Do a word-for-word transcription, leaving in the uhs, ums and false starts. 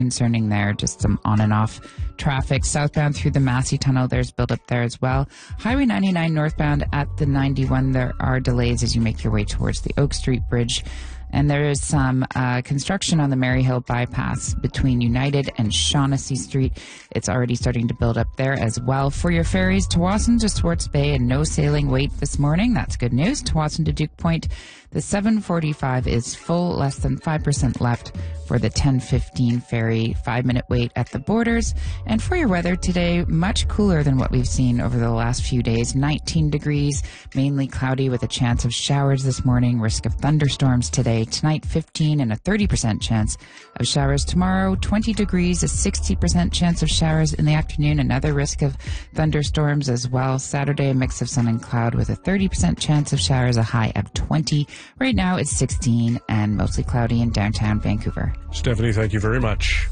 concerning there, just some on and off traffic. Southbound through the Massey Tunnel, there's build up there as well. Highway ninety-nine northbound at the ninety-one, there are delays as you make your way towards the Oak Street Bridge. And there is some uh, construction on the Maryhill bypass between United and Shaughnessy Street. It's already starting to build up there as well. For your ferries, Tsawwassen to Swartz Bay and no sailing wait this morning. That's good news. Tsawwassen to Duke Point, the seven forty-five is full, less than five percent left for the ten fifteen ferry. Five-minute wait at the borders. And for your weather today, much cooler than what we've seen over the last few days. nineteen degrees, mainly cloudy with a chance of showers this morning. Risk of thunderstorms today. Tonight, fifteen and a thirty percent chance of showers. Tomorrow, twenty degrees, a sixty percent chance of showers in the afternoon. Another risk of thunderstorms as well. Saturday, a mix of sun and cloud with a thirty percent chance of showers, a high of twenty. Right now, it's sixteen and mostly cloudy in downtown Vancouver. Stephanie, thank you very much.